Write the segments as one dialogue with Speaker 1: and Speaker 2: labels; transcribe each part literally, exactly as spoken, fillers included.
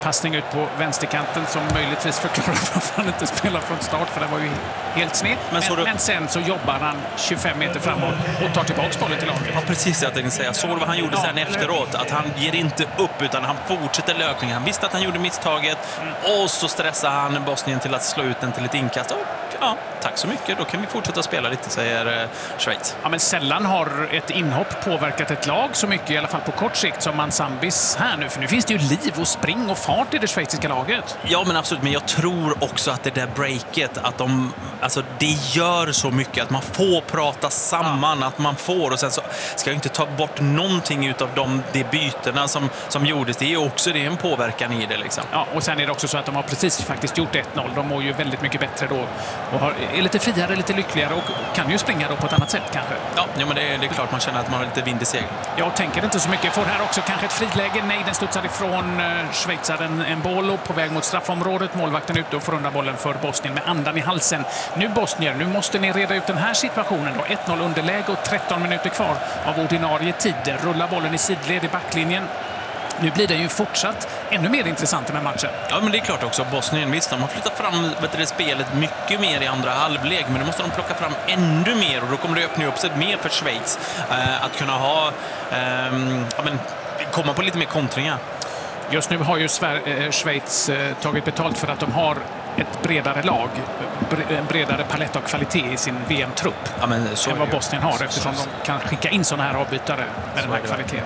Speaker 1: Passning ut på vänsterkanten som möjligtvis förklarar varför han inte spelar från start, för det var ju helt snett. Men, men, du... men sen så jobbar han tjugofem meter framåt och tar tillbaka bollen till laget.
Speaker 2: Ja, precis, jag tänkte säga. Såg du vad han gjorde ja, sen efteråt? Att han ger inte upp utan han fortsätter löpningen. Han visste att han gjorde misstaget mm. och så stressar han Bosnien till att slå ut den till ett inkast. Och, ja, tack så mycket. Då kan vi fortsätta spela lite, säger eh, Schweiz.
Speaker 1: Ja, men sällan har ett inhopp påverkat ett lag så mycket, i alla fall på kort sikt, som Mansambis här nu. För nu finns det ju liv och spring och fart i det schweiziska laget.
Speaker 2: Ja, men absolut. Men jag tror också att det där breaket, att de, alltså det gör så mycket att man får prata samman, ja. Att man får, och sen så ska jag inte ta bort någonting utav de, de bytena som, som gjordes. Det är också det är en påverkan i det liksom.
Speaker 1: Ja, och sen är det också så att de har precis faktiskt gjort ett noll. De mår ju väldigt mycket bättre då och har, är lite friare, lite lyckligare och kan ju springa då på ett annat sätt kanske.
Speaker 2: Ja, ja men det är, det är klart man känner att man har lite vind i segel.
Speaker 1: Jag tänker inte så mycket. Får här också kanske ett friläge. Nej, den studsar ifrån uh, schweizaren en boll på väg mot straffområdet. Målvakten ute och får undan bollen för Bosnien med andan i halsen. Nu Bosnier, nu måste ni reda ut den här situationen då. ett noll underläge och tretton minuter kvar av ordinarie tid. Rullar bollen i sidled i backlinjen. Nu blir det ju fortsatt ännu mer intressant med matchen.
Speaker 2: Ja, men det är klart också. Bosnien, visst, de har flyttat fram vet du, spelet mycket mer i andra halvlek, men nu måste de plocka fram ännu mer och då kommer det öppna upp sig mer för Schweiz eh, att kunna ha eh, ja, men, komma på lite mer kontringar.
Speaker 1: Just nu har ju Schweiz tagit betalt för att de har ett bredare lag, en bredare palett av kvalitet i sin V M-trupp ja, än vad Bosnien har, eftersom de kan skicka in sådana här avbytare med den här kvaliteten.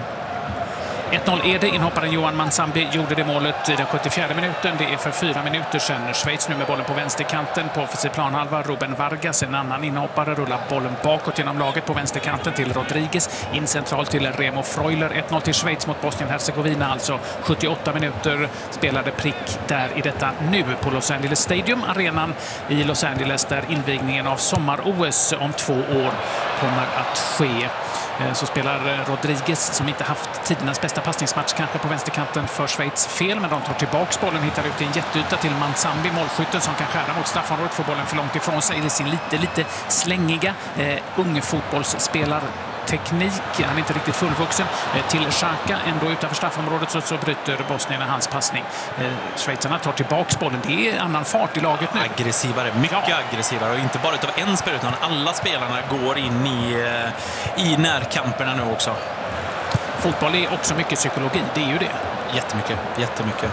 Speaker 1: ett noll är det. Inhopparen Johan Mansambi gjorde det målet i den sjuttiofjärde minuten. Det är för fyra minuter sedan. Schweiz nu med bollen på vänsterkanten på offensiv planhalva. Ruben Vargas, en annan inhoppare, rullar bollen bakåt genom laget på vänsterkanten till Rodriguez. In centralt till Remo Freuler. ett noll till Schweiz mot Bosnien-Herzegovina. Alltså sjuttioåtta minuter spelade prick där i detta nu på Los Angeles Stadium. Arenan i Los Angeles där invigningen av sommar-O S om två år kommer att ske. Så spelar Rodriguez, som inte haft tidernas bästa passningsmatch kanske på vänsterkanten för Schweiz, fel, men de tar tillbaks bollen, hittar ut en jätteyta till Mansambi, målskytten som kan skära mot straffområdet, får bollen för långt ifrån sig i sin lite, lite slängiga eh, ung fotbollsspelar teknik. Han är inte riktigt fullvuxen. Till Xhaka, ändå utanför straffområdet så, så bryter Bosnien hans passning. Eh, Schweizarna tar tillbaks bollen. Det är annan fart i laget nu.
Speaker 2: Aggressivare, mycket ja. aggressivare. Och inte bara utav en spelare utan alla spelarna går in i, i närkamperna nu också.
Speaker 1: Fotboll är också mycket psykologi, det är ju det.
Speaker 2: Jättemycket, jättemycket.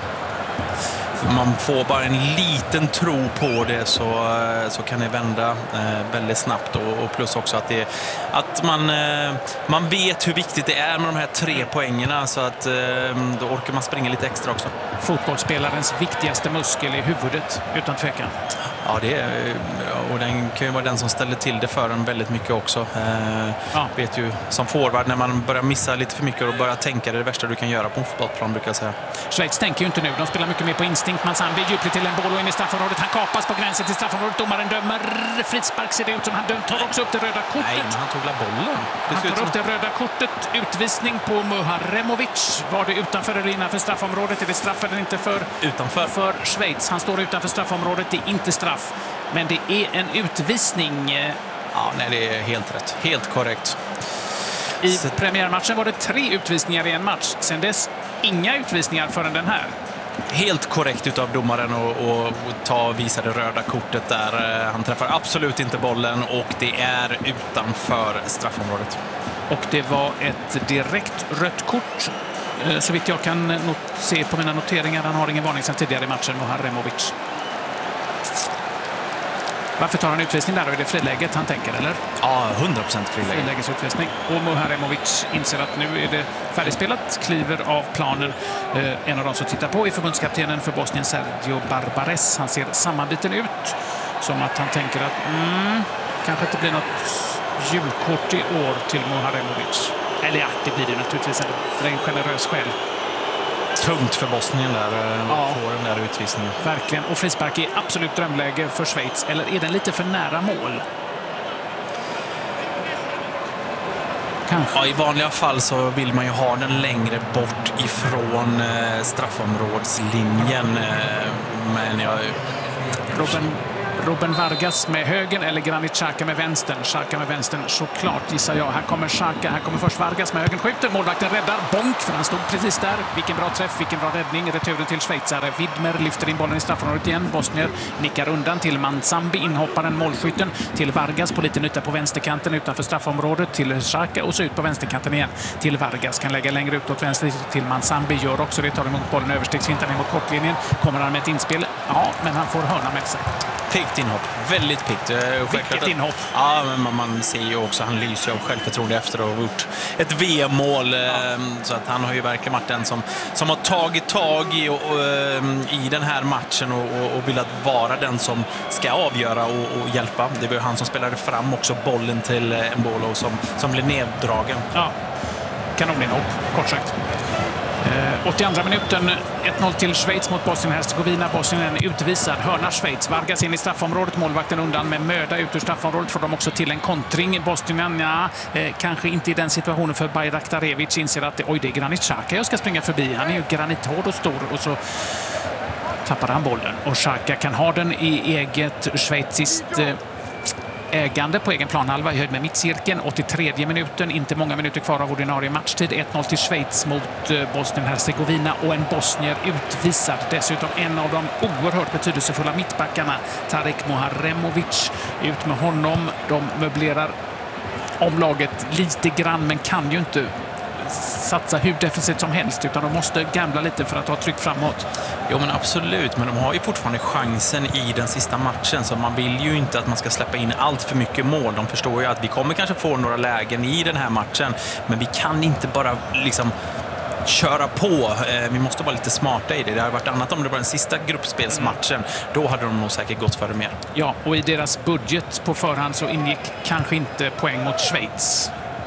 Speaker 2: Man får bara en liten tro på det så, så kan det vända eh, väldigt snabbt och, och plus också att, det, att man, eh, man vet hur viktigt det är med de här tre poängerna så att eh, då orkar man springa lite extra också.
Speaker 1: Fotbollsspelarens viktigaste muskel är huvudet, utan tvekan.
Speaker 2: Ja, det är, och den kan ju vara den som ställer till det för en väldigt mycket också. Eh, ja. Vet ju, som forward, när man börjar missa lite för mycket och börjar tänka det, det värsta du kan göra på en fotbollsplan, brukar jag säga.
Speaker 1: Schweiz tänker ju inte nu, de spelar mycket mer på instinkt. Mansambi djupligt till en boll och in i straffområdet. Han kapas på gränsen till straffområdet. Domaren dömer. Frispark ser det ut som. Han dömt, tar också upp det röda kortet.
Speaker 2: Nej, han tog la bollen.
Speaker 1: Det han tar upp det röda kortet. Utvisning på Muharemovic. Var det utanför eller innanför straffområdet? Är det straff eller inte för,
Speaker 2: utanför.
Speaker 1: för Schweiz? Han står utanför straffområdet. Det är inte straff. Men det är en utvisning.
Speaker 2: Ja, nej, det är helt rätt. Helt korrekt.
Speaker 1: I premiärmatchen var det tre utvisningar i en match. Sen dess inga utvisningar förrän den här.
Speaker 2: Helt korrekt utav domaren att ta och visa det röda kortet där. Han träffar absolut inte bollen och det är utanför straffområdet.
Speaker 1: Och det var ett direkt rött kort. Så vitt jag kan se på mina noteringar. Han har ingen varning sedan tidigare i matchen, Muharemovic. Varför tar han utvisning där då? Är det friläget han tänker, eller?
Speaker 2: Ja, hundra procent friläge.
Speaker 1: Frilägesutvisning. Och Muharemovic inser att nu är det färdigspelat, kliver av planen. Eh, en av dem som tittar på är förbundskaptenen för Bosnien, Sergio Barbares. Han ser sammanbiten ut, som att han tänker att mm, kanske inte blir något julkort i år till Muharemovic. Eller ja, det blir det naturligtvis ändå, för det är en generös själ.
Speaker 2: Tungt för Bosnien där, ja. Får den där utvisningen.
Speaker 1: Verkligen, och frispark är absolut drömläge för Schweiz. Eller är den lite för nära mål? Kanske.
Speaker 2: Ja, i vanliga fall så vill man ju ha den längre bort ifrån eh, straffområdslinjen. Eh, men jag...
Speaker 1: Ruben Ruben Vargas med högen eller Granit Xhaka med vänstern. Xhaka med vänstern såklart, gissar jag. Här kommer Xhaka, här kommer först Vargas med högen, skjuter. Målvakten räddar, bonk, för han stod precis där. Vilken bra träff, vilken bra räddning. Returen till schweizare. Widmer lyfter in bollen i straffområdet igen. Bosnier nickar undan till Mansambi, inhopparen, målskytten. Till Vargas på liten yta på vänsterkanten utanför straffområdet. Till Xhaka och så ut på vänsterkanten igen. Till Vargas, kan lägga längre ut åt vänster till Mansambi. Gör också det, tar emot bollen, överstegsfintar ner mot kortlinjen. Kommer han med ett inspel? Ja, men han får hörna med sig.
Speaker 2: Piggt inhopp, väldigt piggt.
Speaker 1: Vilket inhopp?
Speaker 2: Ja, men man, man ser ju också, han lyser av självförtroende efter att ha gjort ett V M-mål. Ja. Så att han har ju verkligen varit den som, som har tagit tag i, och, och, i den här matchen och, och, och velat vara den som ska avgöra och, och hjälpa. Det var ju han som spelade fram också bollen till Embolo som, som blev neddragen.
Speaker 1: Ja, kanoninhopp, kort sagt. åttioandra minuten, ett noll till Schweiz mot Bosnien-Hercegovina. Bosnien är utvisad. Hörna Schweiz. Vargas in i straffområdet. Målvakten undan med möda ut ur straffområdet. Får de också till en kontring. Bosnien, ja, eh, kanske inte i den situationen för Bayraktarevic inser att det, oj, det är Granit Xhaka jag ska springa förbi. Han är ju granithård och stor och så tappar han bollen. Och Xhaka kan ha den i eget schweiziskt eh, ägande på egen planhalva i höjd med mittcirkeln. åttiotredje minuten, inte många minuter kvar av ordinarie matchtid. ett noll till Schweiz mot Bosnien-Hercegovina och en bosnier utvisad. Dessutom en av de oerhört betydelsefulla mittbackarna, Tarek Muharemovic. Ut med honom. De möblerar om laget lite grann, men kan ju inte satsa hur defensivt som helst, utan de måste gambla lite för att ha tryck framåt.
Speaker 2: Jo, men absolut, men de har ju fortfarande chansen i den sista matchen, så man vill ju inte att man ska släppa in allt för mycket mål. De förstår ju att vi kommer kanske få några lägen i den här matchen, men vi kan inte bara liksom köra på. Vi måste vara lite smarta i det. Det har varit annat om det var den sista gruppspelsmatchen. Då hade de nog säkert gått för det mer.
Speaker 1: Ja, och i deras budget på förhand så ingick kanske inte poäng mot Schweiz.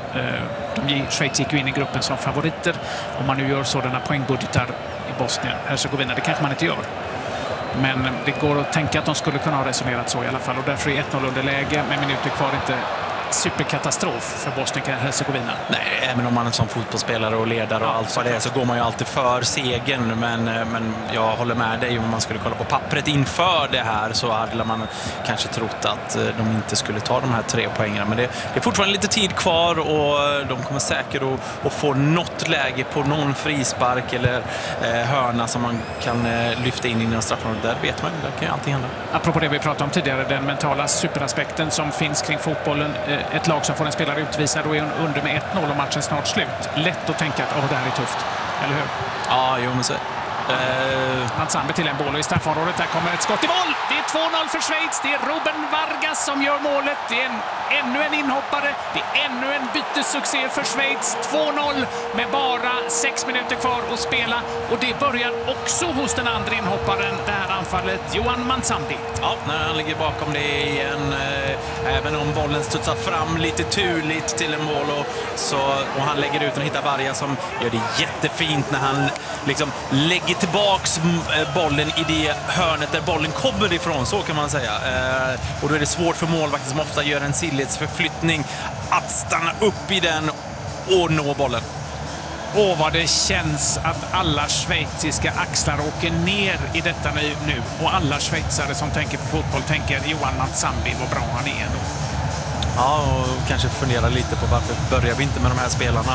Speaker 1: De, Schweiz gick ju in i gruppen som favoriter. Om man nu gör sådana poängbudgetar i Bosnien-Hercegovina, det kanske man inte gör. Men det går att tänka att de skulle kunna ha resonerat så i alla fall. Och därför är ett noll underläge med minuter kvar inte superkatastrof för Bosnien-Hercegovina.
Speaker 2: Nej, även om man är som fotbollsspelare och ledare och ja, allt vad det är, så går man ju alltid för segern. Men, men jag håller med dig, om man skulle kolla på pappret inför det här så hade man kanske trott att de inte skulle ta de här tre poängerna. Men det, det är fortfarande lite tid kvar och de kommer säkert att, att få något läge på någon frispark eller eh, hörna som man kan eh, lyfta in i straffområdet. Där vet man, det kan ju alltid hända.
Speaker 1: Apropå det vi pratade om tidigare, den mentala superaspekten som finns kring fotbollen. Ett lag som får en spelare utvisad och är under med ett noll och matchen snart slut. Lätt att tänka att oh, det här är tufft. Eller hur?
Speaker 2: Ja, jo, men så...
Speaker 1: Uh... Mansambi till en boll i straffområdet. Där kommer ett skott i mål. Det är två noll för Schweiz. Det är Ruben Vargas som gör målet. Det är en, ännu en inhoppare. Det är ännu en bytessuccé för Schweiz. två noll med bara sex minuter kvar att spela. Och det börjar också hos den andra inhopparen, det här anfallet, Johan Mansambi.
Speaker 2: Ja, när han ligger bakom det igen. Eh, även om bollen studsar fram lite turligt till en mål. Och, så, och han lägger ut och hittar Vargas som gör det jättefint när han liksom lägger tillbaks bollen i det hörnet där bollen kommer ifrån, så kan man säga. Eh, och då är det svårt för målvakten som ofta gör en sidledsförflyttning att stanna upp i den och nå bollen.
Speaker 1: Åh, vad det känns att alla schweiziska axlar åker ner i detta nu. Och alla schweizare som tänker på fotboll tänker Johan Mansambi, vad bra han är då.
Speaker 2: Ja, och kanske fundera lite på varför börjar vi inte med de här spelarna.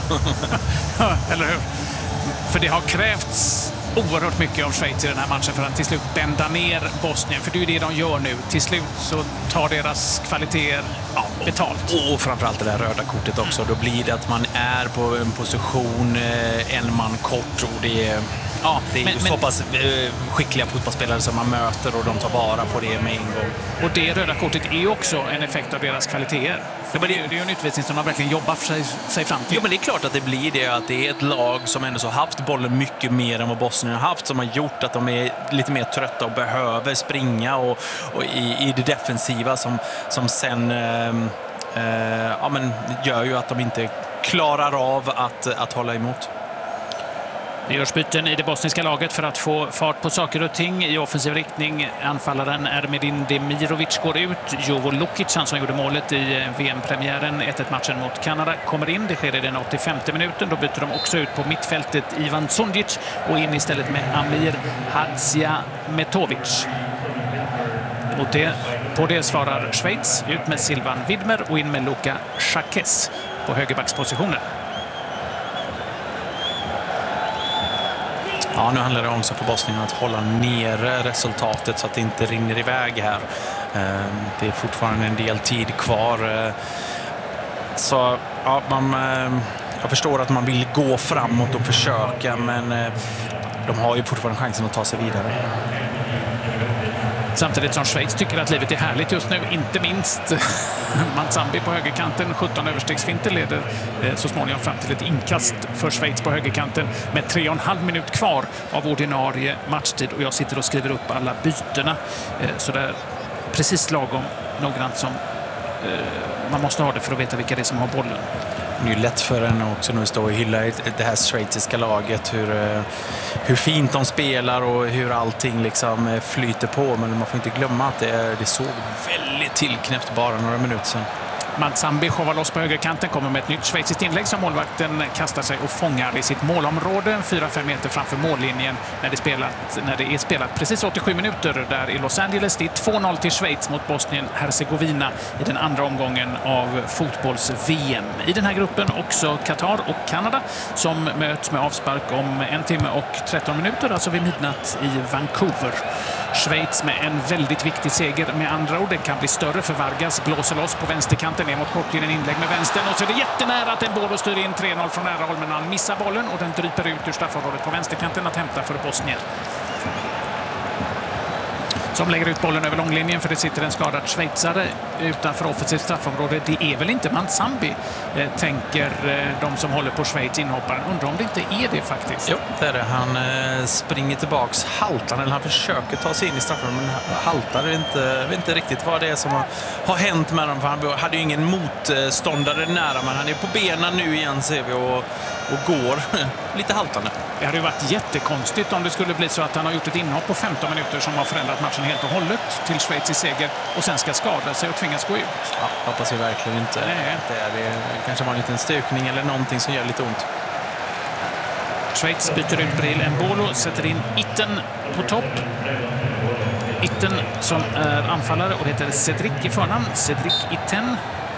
Speaker 1: Eller hur? För det har krävts oerhört mycket av Schweiz i den här matchen för att till slut bända ner Bosnien. För det är ju det de gör nu. Till slut så tar deras kvaliteter ja, betalt.
Speaker 2: Och, och framförallt det där röda kortet också. Mm. Då blir det att man är på en position en man kort och det är, ja, det är men, ju men, så pass eh, skickliga fotbollsspelare som man möter och de tar vara på det med en gång.
Speaker 1: Och det röda kortet är ju också en effekt av deras kvaliteter. För det, det är ju en utvisning som de verkligen jobbar för sig, sig fram till.
Speaker 2: Jo, men det är klart att det blir det. Att det är ett lag som ändå så haft bollen mycket mer än vad Bosnien har haft, som har gjort att de är lite mer trötta och behöver springa och, och i, i det defensiva som, som sen eh, eh, ja, men gör ju att de inte klarar av att, att hålla emot.
Speaker 1: Det görs byten i det bosniska laget för att få fart på saker och ting i offensiv riktning. Anfallaren Ermedin Demirovic går ut. Jovo Lukic, han som gjorde målet i V M-premiären ett ett matchen mot Kanada, kommer in. Det sker i den åttiofemte minuten. Då byter de också ut på mittfältet Ivan Sundic och in istället med Amir Hadzia Metovic. Mot det På det svarar Schweiz, ut med Silvan Widmer och in med Luka Jacques på högerbackspositionen.
Speaker 2: Ja, nu handlar det om så för Bosnien att hålla nere resultatet så att det inte rinner iväg här. Det är fortfarande en del tid kvar. Så ja, man, jag förstår att man vill gå framåt och försöka, men de har ju fortfarande chansen att ta sig vidare.
Speaker 1: Samtidigt som Schweiz tycker att livet är härligt just nu, inte minst Manzambi på högerkanten. sjutton överstegsfinter leder så småningom fram till ett inkast för Schweiz på högerkanten med tre och en halv minut kvar av ordinarie matchtid. Och jag sitter och skriver upp alla bytena så där precis lagom noggrant som man måste ha det för att veta vilka det är som har bollen.
Speaker 2: Det är ju lätt för en också nu stå och hylla det här schweiziska laget, hur, hur fint de spelar och hur allting liksom flyter på, men man får inte glömma att det, det såg väldigt tillknäppt bara några minuter sedan.
Speaker 1: Manzambi shovar loss på högerkanten, kommer med ett nytt schweiziskt inlägg som målvakten kastar sig och fångar i sitt målområde fyra fem meter framför mållinjen när det, spelat, när det är spelat precis åttiosju minuter där i Los Angeles. Det är två noll till Schweiz mot Bosnien-Herzegovina i den andra omgången av fotbolls-V M. I den här gruppen också Qatar och Kanada som möts med avspark om en timme och tretton minuter, alltså vid midnatt i Vancouver. Schweiz med en väldigt viktig seger med andra ord. Det kan bli större för Vargas, blåser loss på vänsterkanten ner mot kortlinjen, inlägg med vänstern och så är det jättenära att en boll styr in tre noll från nära håll, men han missar bollen och den dryper ut ur straffområdet på vänsterkanten att hämta för Bosnien. Som lägger ut bollen över långlinjen för det sitter en skadad schweizare utanför offensivt straffområde. Det är väl inte Manzambi, eh, tänker eh, de som håller på Schweiz inhopparen. Undrar om det inte är det faktiskt.
Speaker 2: Jo, det är det. Han eh, springer tillbaks haltar, eller han försöker ta sig in i straffområdet, men haltar inte. Jag vet inte riktigt vad det är som har, har hänt med honom, för han hade ju ingen motståndare nära, men han är på benen nu igen ser vi och, och går lite haltande.
Speaker 1: Det hade ju varit jättekonstigt om det skulle bli så att han har gjort ett inhopp på femton minuter som har förändrat matchen helt och hållet till Schweiz i seger och sen ska skada sig och tvingas gå ut.
Speaker 2: Ja, hoppas vi verkligen inte.
Speaker 1: Nej.
Speaker 2: Det, är, det kanske var en liten stukning eller någonting som gör lite ont.
Speaker 1: Schweiz byter ut Bril Embolo, sätter in Itten på topp. Itten som är anfallare och heter Cedric i förnamn. Cedric Itten.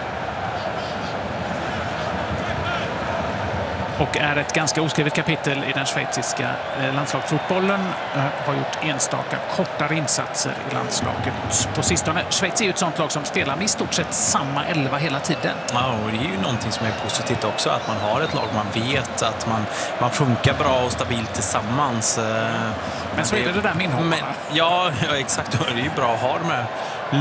Speaker 1: Och är ett ganska oskrivet kapitel i den schweiziska landslagsfotbollen. Har gjort enstaka kortare insatser i landslaget på sistone. Schweiz är ju ett sånt lag som spelar med i stort sett samma elva hela tiden.
Speaker 2: Ja, och det är ju någonting som är positivt också. Att man har ett lag, man vet att man, man funkar bra och stabilt tillsammans.
Speaker 1: Men så är det det där med inhopparna.
Speaker 2: Ja, ja, exakt. Det är ju bra att ha de här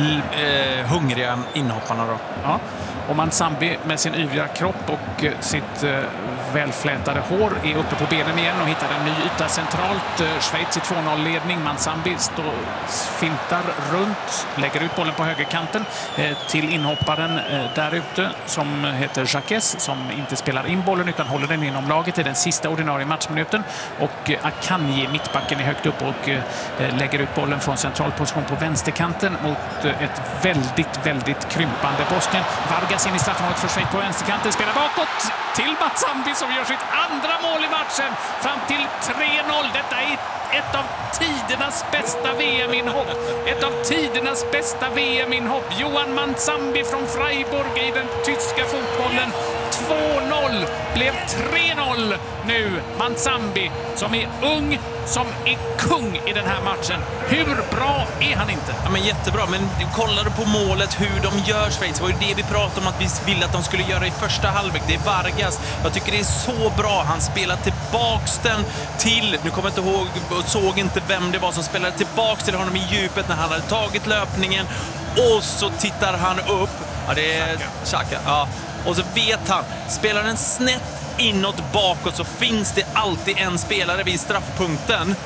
Speaker 2: eh, hungriga inhopparna då.
Speaker 1: Ja. Och Manzambi med sin yviga kropp och sitt eh, välflätade hår är uppe på benen igen och hittar en ny yta centralt. Schweiz i två noll-ledning. Manzambi står, fintar runt, lägger ut bollen på högerkanten eh, till inhopparen eh, där ute som heter Jacques, som inte spelar in bollen utan håller den inom laget i den sista ordinarie matchminuten. Och eh, Akanji, mittbacken, är högt upp och eh, lägger ut bollen från central position på vänsterkanten mot eh, ett väldigt, väldigt krympande Bosnien. Vargas in i straffområdet för Schweiz på vänsterkanten, spelar bakåt till Manzambi som gör sitt andra mål i matchen fram till tre noll. Detta är ett av tidernas bästa V M-inhopp. Ett av tidernas bästa V M-inhopp. Johan Manzambi från Freiburg i den tyska fotbollen. två noll blev tre noll nu. Manzambi som är ung, som är kung i den här matchen. Hur bra är han inte?
Speaker 2: Ja, men jättebra, men kollar du på målet hur de gör Schweiz, det var ju det vi pratade om att vi ville att de skulle göra i första halvlek. Det är Vargas. Jag tycker det är så bra. Han spelar tillbaks den till, nu kommer jag inte ihåg och såg inte vem det var som spelade tillbaks till honom i djupet när han hade tagit löpningen, och så tittar han upp. Ja, det är Xhaka. Ja. Och så vet han, spelar den snett inåt bakåt så finns det alltid en spelare vid straffpunkten. Mm.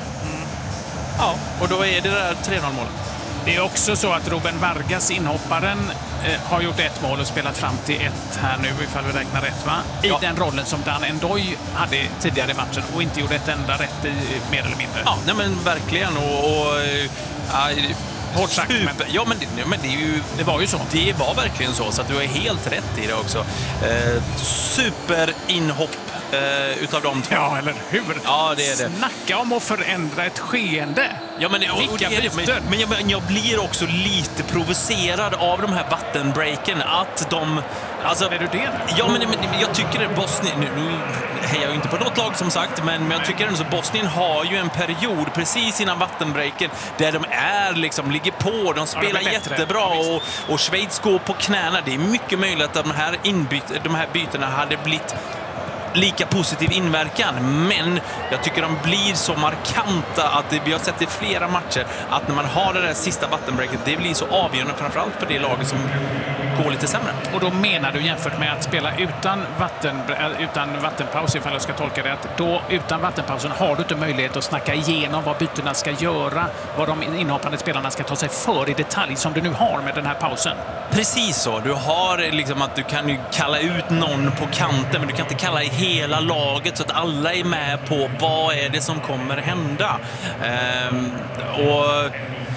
Speaker 2: Ja, och då är det där tre noll-målet.
Speaker 1: Det är också så att Ruben Vargas, inhopparen, eh, har gjort ett mål och spelat fram till ett här nu, ifall vi räknar rätt, va? I ja. den rollen som Dan Ndoye hade tidigare i matchen och inte gjorde ett enda rätt i, mer eller mindre.
Speaker 2: Ja, nej men verkligen. Och... och ja,
Speaker 1: hårt sagt, men...
Speaker 2: Ja, men, det, men det, är ju,
Speaker 1: det var ju så.
Speaker 2: Det var verkligen så, så att du är helt rätt i det också. Eh, superinhopp eh, utav de två.
Speaker 1: Ja, eller hur?
Speaker 2: Ja, det är det.
Speaker 1: Snacka om att förändra ett skeende.
Speaker 2: Ja, men, och, och det är det. Men, men, jag, men jag blir också lite provocerad av de här vattenbreaken. Att de... Alltså,
Speaker 1: är du det nu?
Speaker 2: Ja, men, men jag tycker att Bosnien... Nu, nu hejar jag inte på något lag som sagt, men, men jag tycker ändå så Bosnien har ju en period precis innan vattenbreaken där de är liksom, ligger på, de spelar ja, de jättebra och, och Schweiz går på knäna. Det är mycket möjligt att de här, inbyt, de här bytena hade blivit lika positiv inverkan, men jag tycker de blir så markanta att det, vi har sett i flera matcher att när man har det där sista vattenbreaket, det blir så avgörande framförallt för det laget som går lite sämre.
Speaker 1: Och då menar du jämfört med att spela utan, vatten, utan vattenpaus, ifall jag ska tolka det, att då utan vattenpausen har du inte möjlighet att snacka igenom vad bytena ska göra, vad de inhoppande spelarna ska ta sig för i detalj som du nu har med den här pausen.
Speaker 2: Precis så. Du har liksom att du kan ju kalla ut någon på kanten, men du kan inte kalla i hela laget så att alla är med på vad är det som kommer hända. Ehm, och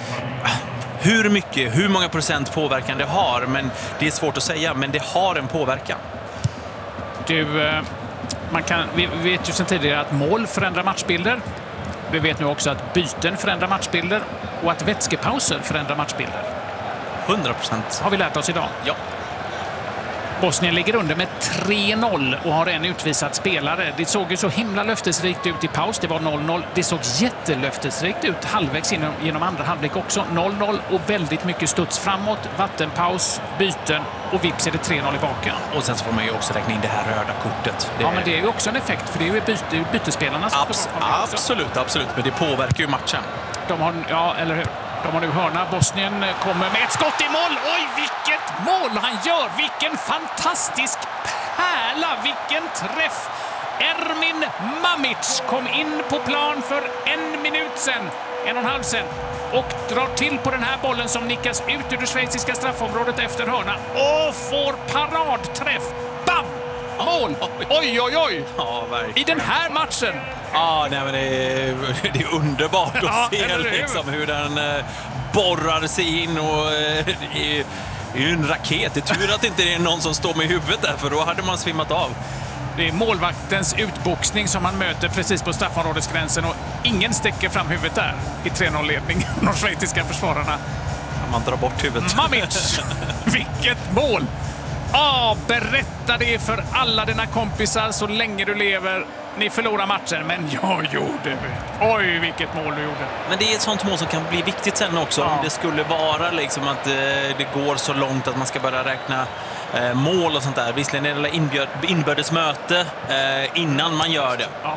Speaker 2: hur mycket, hur många procent påverkan det har, men det är svårt att säga, men det har en påverkan.
Speaker 1: Du, man kan, vi vet ju sedan tidigare att mål förändrar matchbilder. Vi vet nu också att byten förändrar matchbilder och att vätskepauser förändrar matchbilder.
Speaker 2: hundra procent.
Speaker 1: Har vi lärt oss idag?
Speaker 2: Ja.
Speaker 1: Bosnien ligger under med tre noll och har en utvisad spelare. Det såg ju så himla löftesrikt ut i paus. Det var noll noll. Det såg jättelöftesrikt ut halvvägs genom, genom andra halvlek också. noll noll och väldigt mycket studs framåt. Vattenpaus, byten och vips är det tre noll i baken.
Speaker 2: Och sen så får man ju också räkna in det här röda kortet. Det
Speaker 1: ja, men det är ju också en effekt, för det är ju byte, bytespelarna som
Speaker 2: Abs Absolut, absolut. Men det påverkar ju matchen.
Speaker 1: De har, ja, eller hur? De har nu hörna. Bosnien kommer med ett skott i mål. Oj, vilket mål han gör! Vilken fantastisk pärla! Vilken träff! Ermin Mamic kom in på plan för en minut sen, en och en halv sen, och drar till på den här bollen som nickas ut ur det schweiziska straffområdet efter hörna och får paradträff. Bam! Mål! Oj, oj, oj!
Speaker 2: Ja,
Speaker 1: i den här matchen.
Speaker 2: Ja, nej, men det är, det är underbart att ja, se liksom, hur den eh, borrar sig in och eh, det är, det är ju en raket. Det är tur att det inte är någon som står med huvudet där, för då hade man svimmat av.
Speaker 1: Det är målvaktens utboxning som man möter precis på straffområdesgränsen och ingen sticker fram huvudet där i tre noll-ledning. De schweiziska försvararna.
Speaker 2: Man drar bort huvudet.
Speaker 1: Mamic! Vilket mål! Ah, berätta det för alla dina kompisar så länge du lever. Ni förlorar matchen, men jag gjorde det. Oj, vilket mål du gjorde.
Speaker 2: Men det är ett sånt mål som kan bli viktigt sen också. Ja. Om det skulle vara liksom att eh, det går så långt att man ska börja räkna eh, mål och sånt där. Visserligen är det inbjör, inbördesmöte eh, innan man gör det.
Speaker 1: Ja.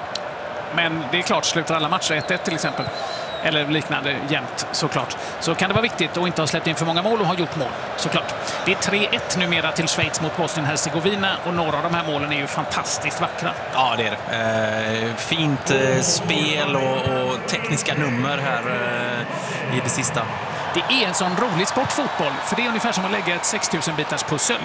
Speaker 1: Men det är klart, slutar alla matcher ett ett till exempel, eller liknande jämnt såklart, så kan det vara viktigt att inte ha släppt in för många mål och ha gjort mål, såklart. Det är tre ett numera till Schweiz mot Bosnien-Hercegovina och några av de här målen är ju fantastiskt vackra.
Speaker 2: Ja, det är det. Eh, fint eh, spel och, och tekniska nummer här eh, i det sista.
Speaker 1: Det är en sån rolig sportfotboll, för det är ungefär som att lägga ett sex tusen bitars pussel.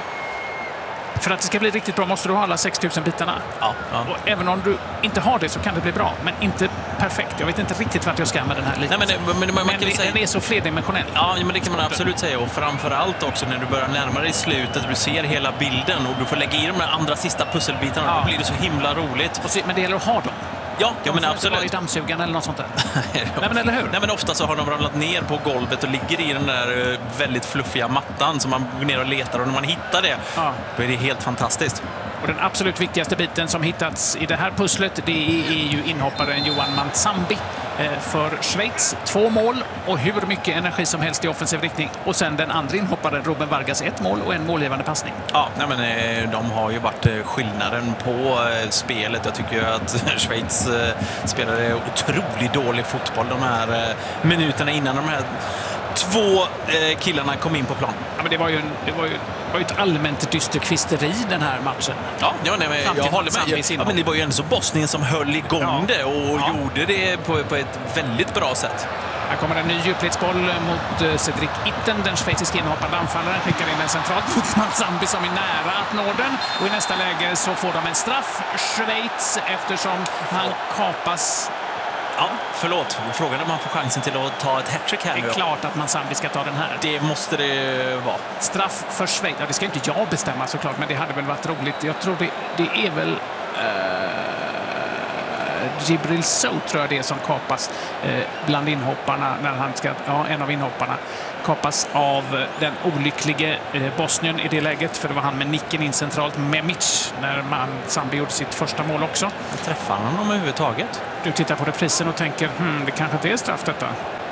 Speaker 1: För att det ska bli riktigt bra måste du ha alla sex tusen bitarna.
Speaker 2: Ja, ja.
Speaker 1: Och även om du inte har det så kan det bli bra, men inte perfekt. Jag vet inte riktigt vart jag ska med den här lite.
Speaker 2: Nej, men men, men, man
Speaker 1: men
Speaker 2: kan
Speaker 1: det,
Speaker 2: säga...
Speaker 1: den är så flerdimensionell.
Speaker 2: Ja, men det kan man absolut säga. Och framförallt också när du börjar närma dig slutet, du ser hela bilden och du får lägga i de andra sista pusselbitarna. Ja. Då blir det så himla roligt.
Speaker 1: Så, men det gäller att ha dem.
Speaker 2: Ja, ja, men absolut.
Speaker 1: Inte vara i dammsugan eller något sånt där. Nej, men eller hur?
Speaker 2: Nej, men ofta så har de ramlat ner på golvet och ligger i den där väldigt fluffiga mattan som man går ner och letar, och när man hittar det, ja, då är det helt fantastiskt.
Speaker 1: Och den absolut viktigaste biten som hittats i det här pusslet, det är ju inhopparen Johan Manzambi för Schweiz. Två mål och hur mycket energi som helst i offensiv riktning. Och sen den andra inhopparen Ruben Vargas, ett mål och en målgivande passning.
Speaker 2: Ja, nej, men de har ju varit skillnaden på spelet. Jag tycker att Schweiz spelade otroligt dålig fotboll de här minuterna innan de här två killarna kom in på plan.
Speaker 1: Ja, men det var ju, en, det var ju, det var ju ett allmänt dysterkvisteri den här matchen.
Speaker 2: Ja, ja nej, men jag håller med. Ja, men det var ju ändå så Bosnien som höll igång ja. det och ja. gjorde det på, på ett väldigt bra sätt.
Speaker 1: Här kommer en ny djupledsboll mot Cedric Itten, den schweiziska inhoppande anfallaren. Skickar in den centralt mot Manzambi som är nära att nå den. Och i nästa läge så får de en straff, Schweiz, eftersom han kapas.
Speaker 2: Ja, förlåt. Frågan om man får chansen till att ta ett hattrick här.
Speaker 1: Det är
Speaker 2: nu.
Speaker 1: klart att Manzambi ska ta den här.
Speaker 2: Det måste det vara.
Speaker 1: Straff för Schweiz. Ja, det ska inte jag bestämma såklart, men det hade väl varit roligt. Jag tror det, det är väl Djibril Sow tror jag det är som kapas eh, bland inhopparna när han ska, ja, en av inhopparna kapas av den olycklige eh, Bosnien i det läget, för det var han med nicken in centralt med Mitch när man Zambi gjorde sitt första mål också.
Speaker 2: Träffar han honom överhuvudtaget?
Speaker 1: Du tittar på reprisen och tänker, hmm, det kanske inte är straff detta.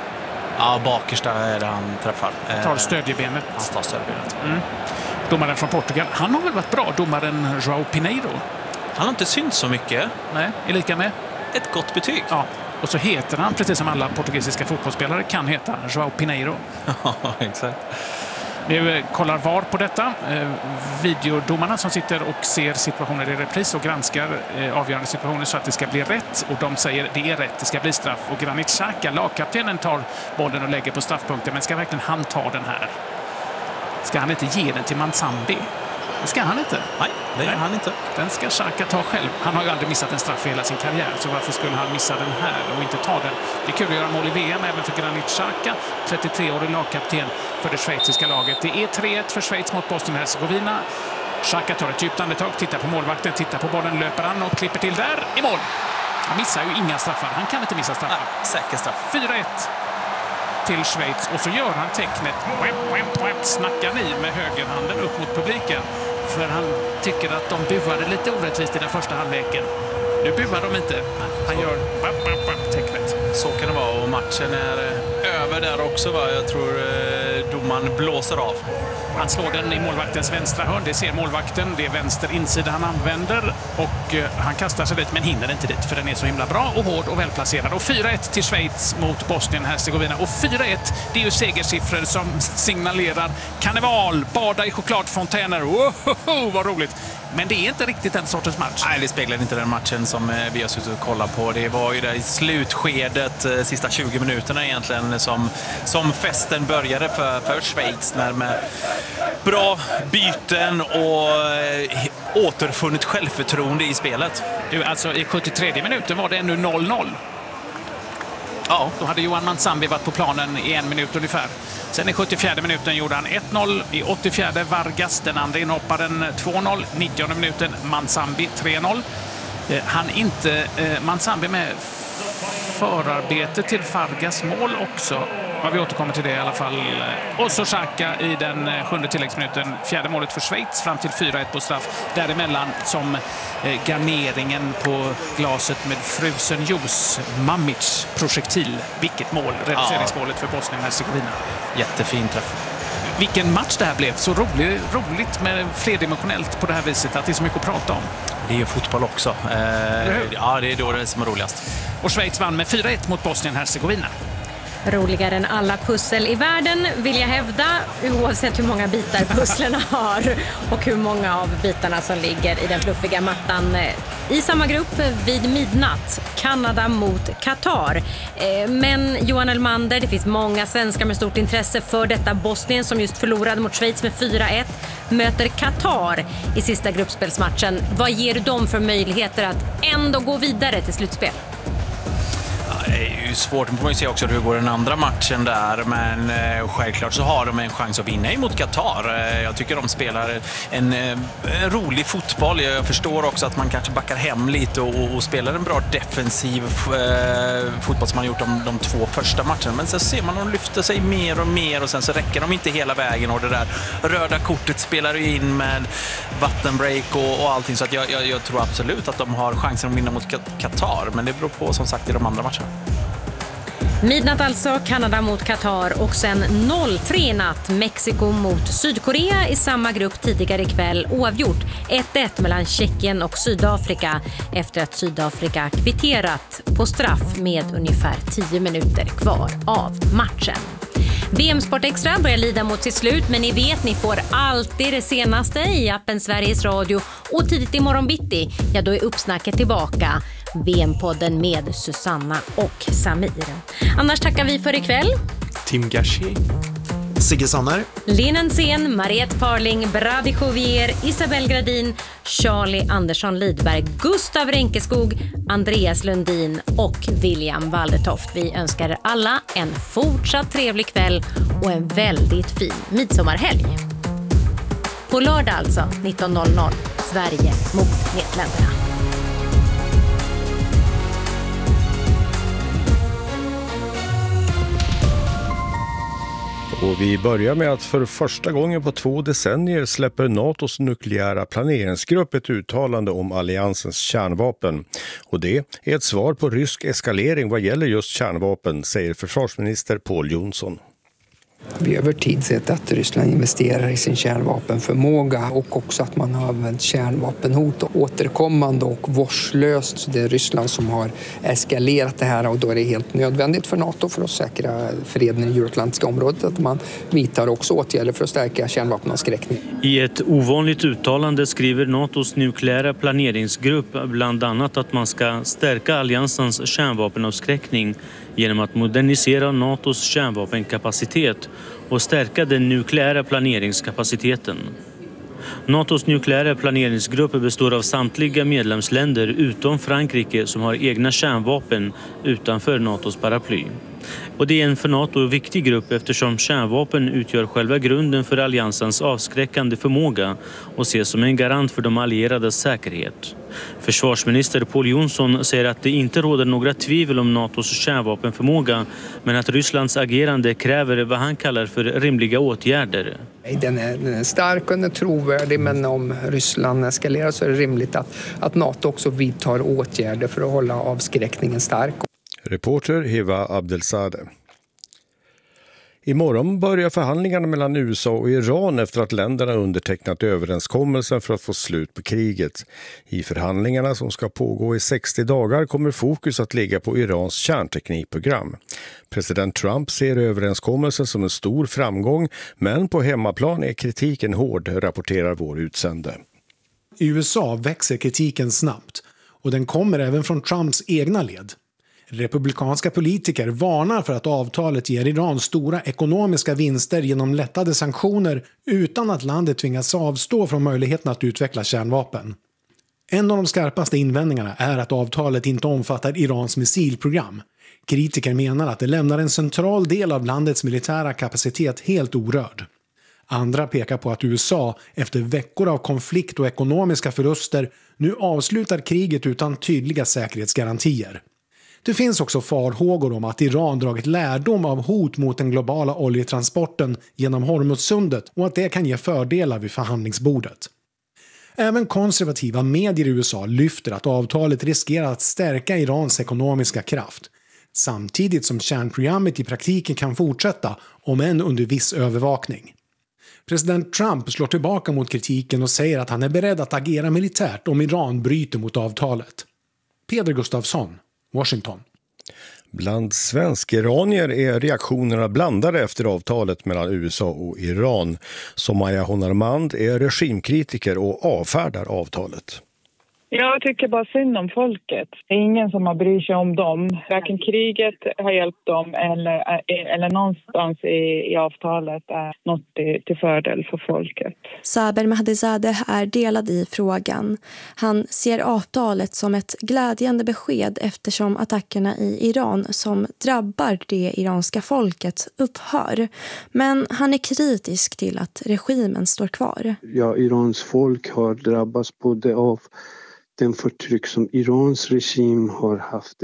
Speaker 2: Ja, bakersta är det han träffar.
Speaker 1: Han tar stödjebenet.
Speaker 2: Han tar stödjebenet.
Speaker 1: Mm. Domaren från Portugal, han har väl varit bra, domaren João Pinheiro.
Speaker 2: Han har inte synt så mycket.
Speaker 1: Nej, är lika med.
Speaker 2: Ett gott betyg.
Speaker 1: Ja, och så heter han, precis som alla portugisiska fotbollsspelare kan heta, João Pinheiro.
Speaker 2: Ja, exakt.
Speaker 1: Nu kollar V A R på detta. Eh, videodomarna som sitter och ser situationer i repris och granskar eh, avgörande situationer så att det ska bli rätt. Och de säger det är rätt, det ska bli straff. Och Granit Xhaka, lagkaptenen, tar bollen och lägger på straffpunkten. Men ska verkligen han ta den här? Ska han inte ge den till Manzambi? Det ska han inte.
Speaker 2: Nej, det gör han inte.
Speaker 1: Den ska Xhaka ta själv. Han har ju aldrig missat en straff i hela sin karriär, så varför skulle han missa den här och inte ta den? Det är kul att göra mål i V M även för Granit Xhaka, trettiotre-årig lagkapten för det schweiziska laget. Det är tre ett för Schweiz mot Bosnien-Hercegovina. Xhaka tar ett djupt andetag, tittar på målvakten, tittar på bollen, löper han och klipper till där i mål. Han missar ju inga straffar. Han kan inte missa straffar.
Speaker 2: Nej, säker straff.
Speaker 1: fyra ett till Schweiz, och så gör han tecknet. Snackar ni med högerhanden upp mot publiken. För han tycker att de buade lite orättvist i den första halvleken. Nu buar de inte. Han gör tecknet.
Speaker 2: Så kan det vara, och matchen är över där också, va? Jag tror eh, domaren blåser av.
Speaker 1: Han slår den i målvaktens vänstra hörn. Det ser målvakten. Det är vänster insida han använder. Och eh, han kastar sig dit men hinner inte dit för den är så himla bra och hård och välplacerad. Och fyra ett till Schweiz mot Bosnien-Hercegovina. Och fyra ett, det är ju segersiffror som signalerar karneval, bada i chokladfontäner. Woho, vad roligt! Men det är inte riktigt den sortens match.
Speaker 2: Nej, det speglar inte den matchen som vi har suttit och kollat på. Det var ju där i slutskedet, sista tjugo minuterna egentligen, som, som festen började för, för Schweiz. När med bra byten och eh, återfunnit självförtroende i spelet.
Speaker 1: Du, alltså i sjuttiotre minuten var det ännu noll noll. Ja, då hade Johan Manzambi varit på planen i en minut ungefär. Sen i sjuttiofjärde minuten gjorde han ett noll. I åttiofjärde Vargas, den andra inhopparen, två noll. nittionde minuten Manzambi, tre noll. Eh, han inte eh, Manzambi med förarbete till Vargas mål också. Ja, vi återkommer till det i alla fall. Och så Xhaka i den sjunde tilläggsminuten. Fjärde målet för Schweiz fram till fyra ett på straff. Däremellan som eh, garneringen på glaset med frusen juice. Mamic projektil. Vilket mål. Reduceringsmålet för Bosnien-Hercegovina.
Speaker 2: Jättefin träff.
Speaker 1: Vilken match det här blev. Så roligt, roligt med flerdimensionellt på det här viset. Att det är så mycket att prata om.
Speaker 2: Det är ju fotboll också. Eh, ja, det är då det som är roligast.
Speaker 1: Och Schweiz vann med fyra ett mot Bosnien-Hercegovina.
Speaker 3: Roligare än alla pussel i världen, vill jag hävda, oavsett hur många bitar pusslerna har och hur många av bitarna som ligger i den fluffiga mattan. I samma grupp vid midnatt, Kanada mot Qatar. Men Johan Elmander, det finns många svenskar med stort intresse för detta. Bosnien, som just förlorade mot Schweiz med fyra ett, möter Qatar i sista gruppspelsmatchen. Vad ger du dem för möjligheter att ändå gå vidare till slutspel?
Speaker 2: Det är ju svårt, man får ju se också hur det går den andra matchen där, men eh, självklart så har de en chans att vinna emot Qatar. Eh, jag tycker de spelar en, en rolig fotboll. Jag förstår också att man kanske backar hem lite och, och spelar en bra defensiv eh, fotboll som man gjort de, de två första matcherna, men sen ser man att de lyfter sig mer och mer och sen så räcker de inte hela vägen, och det där röda kortet spelar ju in med vattenbreak och, och allting, så att jag, jag, jag tror absolut att de har chansen att vinna mot Qatar, men det beror på som sagt i de andra matcherna.
Speaker 3: Midnatt alltså, Kanada mot Qatar, och sen noll tre natt, Mexiko mot Sydkorea i samma grupp tidigare ikväll, oavgjort ett ett mellan Tjeckien och Sydafrika efter att Sydafrika kvitterat på straff med ungefär tio minuter kvar av matchen. V M-sport Extra börjar lida mot sitt slut, men ni vet, ni får alltid det senaste i appen Sveriges Radio, och tidigt i morgon bitti, ja då är uppsnacket tillbaka. V M-podden med Susanna och Samir. Annars tackar vi för ikväll.
Speaker 4: Tim Gashi,
Speaker 5: Sigge Sanner,
Speaker 3: Linnen Sen, Mariette Parling, Brady Jovier, Isabel Gradin, Charlie Andersson Lidberg, Gustav Renkeskog, Andreas Lundin och William Waldertoft. Vi önskar er alla en fortsatt trevlig kväll och en väldigt fin midsommarhelg. På lördag alltså, nitton noll noll, Sverige mot Nederländerna.
Speaker 4: Och vi börjar med att för första gången på två decennier släpper NATOs nukleära planeringsgrupp ett uttalande om alliansens kärnvapen. Och det är ett svar på rysk eskalering vad gäller just kärnvapen, säger försvarsminister Pål Jonson.
Speaker 6: Vi har över tid sett att Ryssland investerar i sin kärnvapenförmåga och också att man har använt kärnvapenhot återkommande och vårdslöst. Så det är Ryssland som har eskalerat det här och då är det helt nödvändigt för NATO för att säkra freden i Euroatlantiska området att man vidtar också åtgärder för att stärka kärnvapenavskräckning.
Speaker 7: I ett ovanligt uttalande skriver NATOs nukleära planeringsgrupp bland annat att man ska stärka alliansens kärnvapenavskräckning genom att modernisera NATOs kärnvapenkapacitet och stärka den nukleära planeringskapaciteten. NATOs nukleära planeringsgrupp består av samtliga medlemsländer utom Frankrike som har egna kärnvapen utanför NATOs paraply. Och det är en för NATO viktig grupp eftersom kärnvapen utgör själva grunden för alliansens avskräckande förmåga och ses som en garant för de allierades säkerhet. Försvarsminister Pål Jonson säger att det inte råder några tvivel om NATOs kärnvapenförmåga men att Rysslands agerande kräver vad han kallar för rimliga åtgärder.
Speaker 6: Den är, den är stark och den är trovärdig men om Ryssland eskalerar så är det rimligt att, att NATO också vidtar åtgärder för att hålla avskräckningen stark.
Speaker 4: Reporter Hiva Abdelzadeh. Imorgon börjar förhandlingarna mellan U S A och Iran efter att länderna undertecknat överenskommelsen för att få slut på kriget. I förhandlingarna som ska pågå i sextio dagar kommer fokus att ligga på Irans kärnteknikprogram. President Trump ser överenskommelsen som en stor framgång men på hemmaplan är kritiken hård, rapporterar vår utsände.
Speaker 8: I U S A växer kritiken snabbt och den kommer även från Trumps egna led. Republikanska politiker varnar för att avtalet ger Iran stora ekonomiska vinster genom lättade sanktioner utan att landet tvingas avstå från möjligheten att utveckla kärnvapen. En av de skarpaste invändningarna är att avtalet inte omfattar Irans missilprogram. Kritiker menar att det lämnar en central del av landets militära kapacitet helt orörd. Andra pekar på att U S A efter veckor av konflikt och ekonomiska förluster nu avslutar kriget utan tydliga säkerhetsgarantier. Det finns också farhågor om att Iran dragit lärdom av hot mot den globala oljetransporten genom Hormuzsundet och att det kan ge fördelar vid förhandlingsbordet. Även konservativa medier i U S A lyfter att avtalet riskerar att stärka Irans ekonomiska kraft, samtidigt som kärnprogrammet i praktiken kan fortsätta, om än under viss övervakning. President Trump slår tillbaka mot kritiken och säger att han är beredd att agera militärt om Iran bryter mot avtalet. Peder Gustafsson, Washington.
Speaker 4: Bland svensk-iranier är reaktionerna blandade efter avtalet mellan U S A och Iran. Somaya Honarmand är regimkritiker och avfärdar avtalet.
Speaker 9: Jag tycker bara synd om folket. Det är ingen som har bryr sig om dem. Varken kriget har hjälpt dem eller, eller någonstans i, i avtalet är något till, till fördel för folket.
Speaker 10: Saber Mehdizadeh är delad i frågan. Han ser avtalet som ett glädjande besked eftersom attackerna i Iran som drabbar det iranska folket upphör. Men han är kritisk till att regimen står kvar.
Speaker 11: Ja, Irans folk har drabbats både av den förtryck som Irans regim har haft,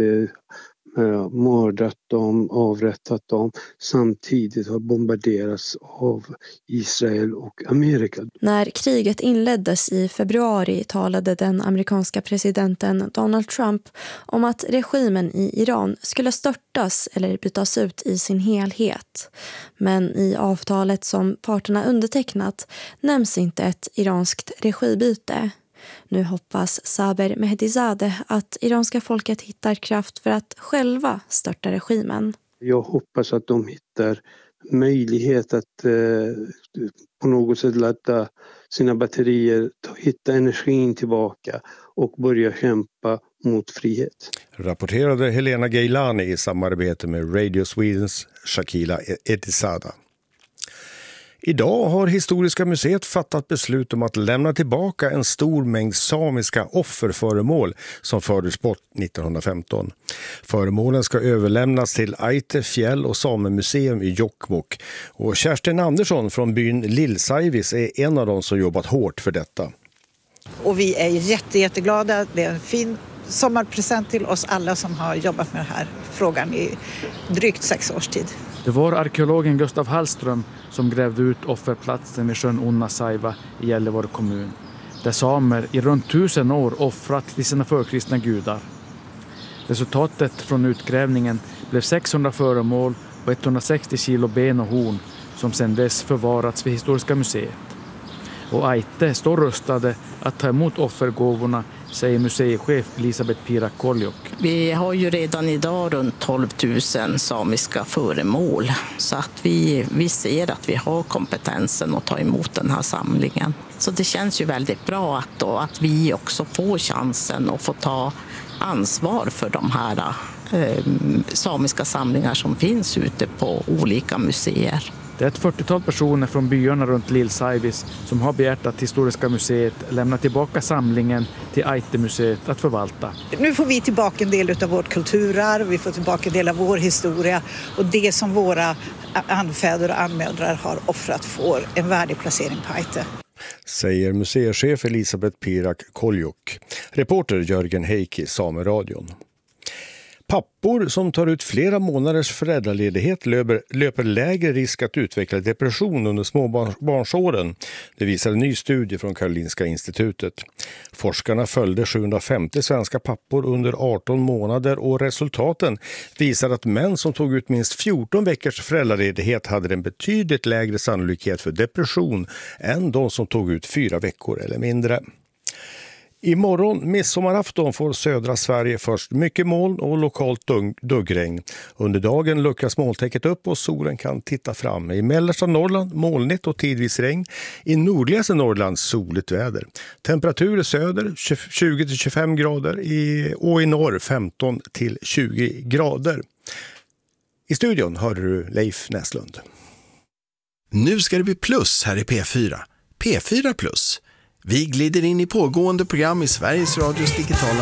Speaker 11: eh, mördat dem, avrättat dem, samtidigt har bombarderats av Israel och Amerika.
Speaker 10: När kriget inleddes i februari talade den amerikanska presidenten Donald Trump om att regimen i Iran skulle störtas eller bytas ut i sin helhet. Men i avtalet som parterna undertecknat nämns inte ett iranskt regibyte. Nu hoppas Saber Mehdizadeh att iranska folket hittar kraft för att själva störta regimen.
Speaker 11: Jag hoppas att de hittar möjlighet att eh, på något sätt ladda sina batterier, hitta energin tillbaka och börja kämpa mot frihet.
Speaker 4: Rapporterade Helena Geilani i samarbete med Radio Swedens Shakila Etisada. Idag har Historiska museet fattat beslut om att lämna tillbaka en stor mängd samiska offerföremål som fördes bort nittonhundrafemton. Föremålen ska överlämnas till Aite fjäll- och samemuseum i Jokkmokk. Och Kerstin Andersson från byn Lillsaivis är en av dem som jobbat hårt för detta.
Speaker 12: Och vi är jätte, jätteglada. Det är en fin sommarpresent till oss alla som har jobbat med den här frågan i drygt sex års tid.
Speaker 13: Det var arkeologen Gustav Hallström som grävde ut offerplatsen vid sjön Onnasaiva i Gällivare kommun, där samer i runt tusen år offrat till sina förkristna gudar. Resultatet från utgrävningen blev sexhundra föremål och etthundrasextio kilo ben och horn som sedan dess förvarats vid Historiska museet. Och Aite står rustade att ta emot offergåvorna, säger museichef Elisabeth Pirak-Koljok.
Speaker 14: Vi har ju redan idag runt tolv tusen samiska föremål, så att vi, vi ser att vi har kompetensen att ta emot den här samlingen. Så det känns ju väldigt bra att, då, att vi också får chansen att få ta ansvar för de här eh, samiska samlingar som finns ute på olika museer.
Speaker 13: Det är ett fyrtiotal personer från byarna runt Lillsaivis som har begärt att Historiska museet lämnar tillbaka samlingen till Aite-museet att förvalta.
Speaker 12: Nu får vi tillbaka en del av vårt kulturarv, vi får tillbaka en del av vår historia och det som våra anfäder och anmödrar har offrat får en värdig placering på Aite.
Speaker 4: Säger museichef Elisabeth Pirak-Koljok. Reporter Jörgen Heikki, Sameradion. Pappor som tar ut flera månaders föräldraledighet löper, löper lägre risk att utveckla depression under småbarnsåren. Det visar en ny studie från Karolinska institutet. Forskarna följde sjuhundrafemtio svenska pappor under arton månader och resultaten visar att män som tog ut minst fjorton veckors föräldraledighet hade en betydligt lägre sannolikhet för depression än de som tog ut fyra veckor eller mindre. Imorgon midsommarafton får södra Sverige först mycket moln och lokalt duggregn. Under dagen luckras molntäcket upp och solen kan titta fram. I mellersta Norrland molnigt och tidvis regn. I nordligaste Norrland soligt väder. Temperatur i söder tjugo till tjugofem grader i, och i norr femton till tjugo grader. I studion hörde du Leif Näslund.
Speaker 15: Nu ska det bli plus här i P fyra. P fyra plus. Vi glider in i pågående program i Sveriges Radios digitala